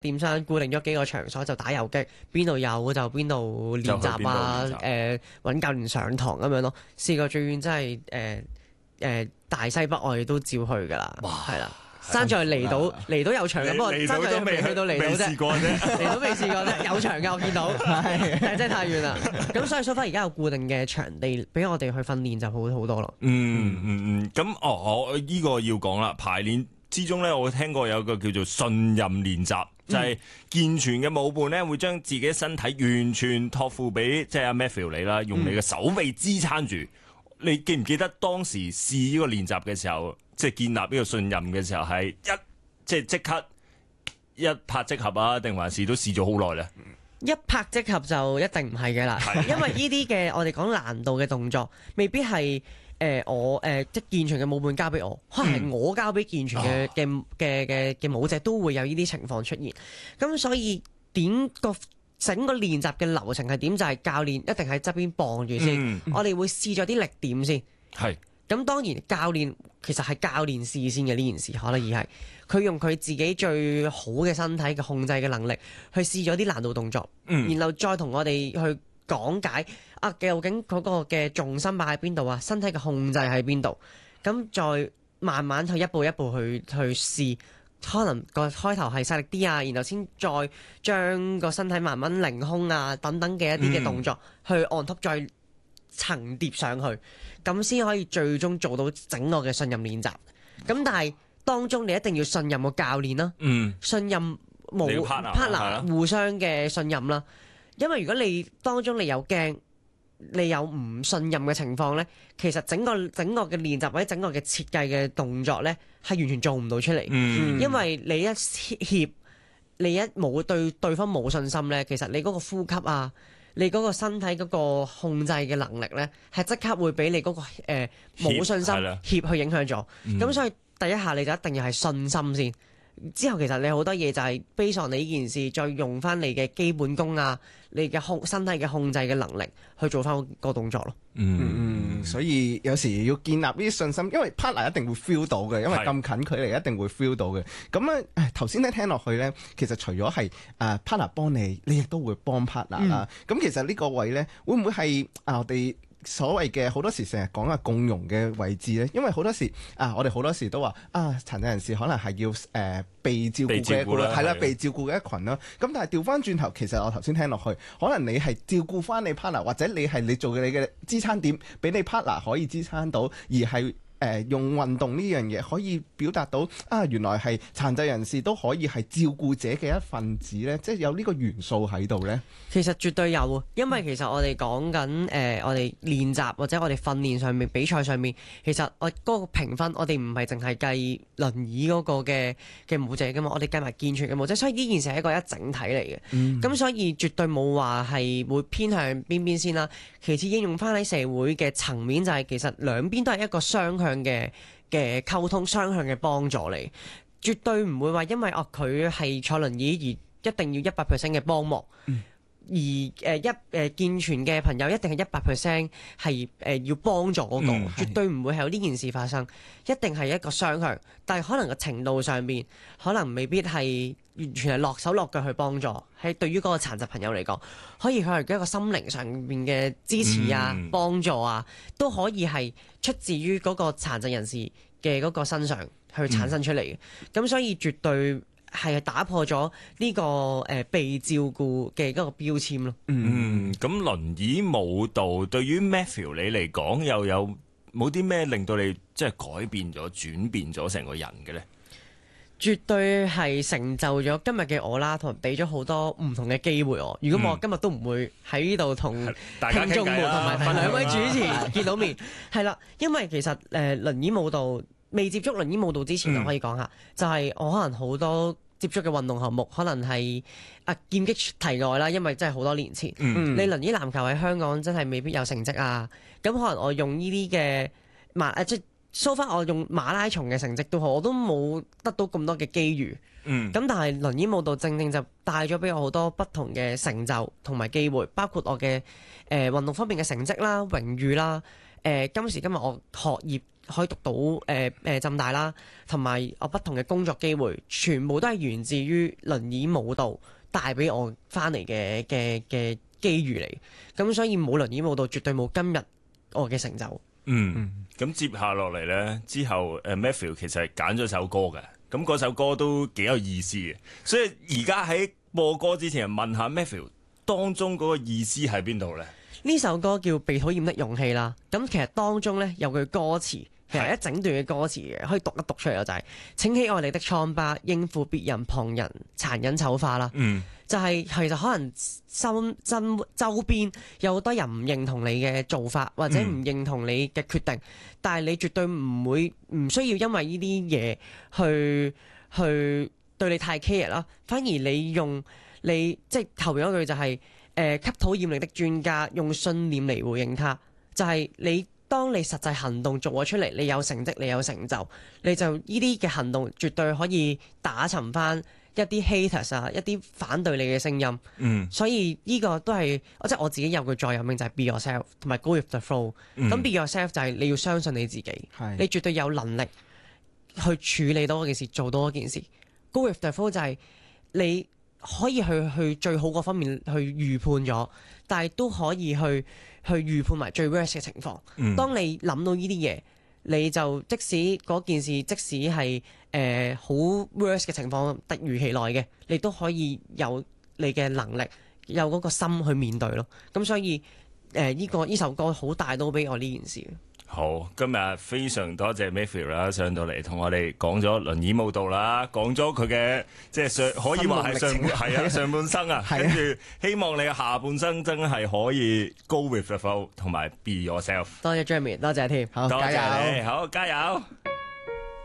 店商固定咗幾個場所就打游擊，邊度有就邊度練習啊，揾教練上堂咁樣咯。試過最遠真係大西北我哋都照去噶啦，係啦。爭在離島有場嘅，不過爭在未去到離島啫， 試過啫， 離島未試過啫，有場嘅我見到，但係真係太遠啦。咁所以所以而家有固定嘅場地俾我哋去訓練就好好多咯。 咁我呢個要講啦，排練之中咧，我聽過有個叫做信任練習，就係健全嘅舞伴咧會將自己身體完全託付俾即係阿 Matthew 你啦，用你嘅手臂支撐住。你記唔記得當時試呢個練習嘅時候，即係建立呢個信任嘅時候係即刻一拍即合啊？定還是都試咗好耐咧？ 一拍即合就一定唔係嘅啦，因為呢啲嘅我哋講難度嘅動作，未必係我即係健全嘅舞伴交俾我，可能係我交俾健全嘅舞者都會有呢啲情況出現。咁所以整個練習嘅流程係點？就係教練一定喺側邊傍住先，我哋會試咗啲力點先。 係。 咁當然教練其實係教練試先嘅呢件事，可能而係佢用佢自己最好嘅身體嘅控制嘅能力去試咗啲難度動作，然後再同我哋去講解究竟嗰個嘅重心擺喺邊度啊，身體嘅控制喺邊度，咁再慢慢去一步一步去試。可能個開頭係細力啲啊，然後先再將個身體慢慢凌空啊等等嘅一啲嘅動作去on top再層疊上去，咁先可以最終做到整個嘅信任練習。咁但係當中你一定要信任個教練啦，信任partner 互相嘅信任啦。因為如果你當中你有驚，你有唔信任嘅情況呢，其實整個嘅練習或者整個嘅設計嘅動作呢，係完全做唔到出嚟。因為你一怯，你一冇對對方冇信心呢，其實你嗰個呼吸啊，你嗰個身體嗰個控制嘅能力呢，係即刻會俾你嗰個冇信心怯去影響咗。咁所以第一下你就一定要係信心先。之後其實你好多嘢就係 base on 你呢件事，再用翻你嘅基本功啊，你嘅身體嘅控制嘅能力去做翻個動作咯。 所以有時要建立呢啲信心，因為 partner 一定會 feel 到嘅，因為咁近距離一定會 feel 到嘅。咁咧頭先咧聽落去咧，其實除咗係partner 幫你，你亦都會幫 partner 啦。咁其實呢個位咧，會唔會係我哋所謂嘅好多時成日講嘅共融嘅位置咧？因為好多時我哋好多時都話殘疾人士可能係要被照顧嘅係啦，被照顧嘅一群啦。咁但係調翻轉頭，其實我頭先聽落去，可能你係照顧翻你 partner， 或者你係你做嘅你嘅支撐點，俾你 partner 可以支撐到，而係用運動呢樣嘢可以表達到原來係殘疾人士都可以係照顧者嘅一份子呢，即係有呢個元素喺度呢。 其實絕對有，因為其實我哋講緊我哋練習或者我哋訓練上面比賽上面，其實我嗰個評分，我哋唔係淨係計輪椅嗰個嘅舞者噶嘛，我哋計埋健全嘅舞者，所以呢件事係一個一整體嚟嘅。咁所以絕對冇話係會偏向邊先啦。其次應用翻喺社會嘅層面，就係其實兩邊都係一個雙向嘅溝通，雙向嘅幫助嚟，絕對唔會話因為佢係坐輪椅而一定要100% 嘅幫忙。而健全嘅朋友一定係100% 係要幫助嗰個，絕對唔會係有呢件事發生，一定係一個雙向，但係可能個程度上面，可能未必係完全係落手落腳去幫助，係對於嗰個殘疾朋友嚟講，可以佢係一個心靈上面嘅支持啊、幫助啊，都可以係出自於嗰個殘疾人士嘅嗰個身上去產生出嚟嘅，咁所以絕對係打破咗呢個被照顧嘅嗰個標籤咯。 咁輪椅舞蹈對於 Matthew 你嚟講，又有冇啲咩令到你即係改變咗、轉變咗成個人嘅咧？ 絕對係成就咗今日嘅我啦，同埋俾咗好多唔同嘅機會我。如果我今日都唔會喺呢度同聽眾們同埋兩位主持見到面，係啦，因為其實輪椅舞蹈。未接觸輪椅舞蹈之前，我可以講下，就係我可能好多接觸嘅運動項目，可能係劍擊題外啦，因為真係好多年前。你輪椅籃球喺香港真係未必有成績啊，咁可能我用呢啲嘅即係so far我用馬拉松嘅成績都好，我都冇得到咁多嘅機遇。咁但係輪椅舞蹈正正就帶咗俾我好多不同嘅成就同埋機會，包括我嘅運動方面嘅成績啦、榮譽啦。 今時今日我學業可以讀到浸大啦，同埋我不同嘅工作機會，全部都係源自於輪椅舞蹈帶俾我翻嚟嘅機遇嚟。咁所以冇輪椅舞蹈，絕對冇今日我嘅成就。 咁接下落嚟咧，之後Matthew 其實係揀咗首歌嘅，咁嗰首歌都幾有意思嘅，所以而家喺播歌之前，問下 Matthew 當中嗰個意思喺邊度咧？ 呢首歌叫《被討厭的勇氣》啦，咁其實當中咧有句歌詞，其實一整段嘅歌詞嘅，可以讀一讀出嚟咯，就係請喜愛你的瘡疤，應付別人旁人殘忍醜化啦。就係其實可能周邊有好多人唔認同你嘅做法，或者唔認同你嘅決定，但係你絕對唔需要因為呢啲嘢去對你太 care 啦，反而你用你即係後邊嗰句就係給討厭你的專家用信念嚟回應他，就係當你實際行動做咗出嚟，你有成績，你有成就，你就呢啲嘅行動絕對可以打沉翻一啲 haters 啊，一啲反對你嘅聲音。所以呢個都係即係我自己有句座右銘就係 be yourself 同埋 go with the flow。咁 be yourself 就係你要相信你自己，你絕對有能力去處理到嗰件事，做到嗰件事。go with the flow 就係你可以去最好嗰方面去預判咗，但係都可以去預判埋最 worst 嘅情況。當你諗到呢啲嘢，你就即使嗰件事即使係好 worst 嘅情況突如其來嘅，你都可以有你嘅能力，有嗰個心去面對咯。咁所以呢首歌好帶到俾我呢件事。 好，今日非常多謝 Matthew 啦，上到嚟同我哋講咗輪椅舞蹈啦，講咗佢嘅即係可以話係上半生啊，跟住希望你嘅下半生真係可以 go with the flow 同埋 be yourself。 多謝 Jeremy， 多謝添， 好， 多謝你， 加油， 好加油。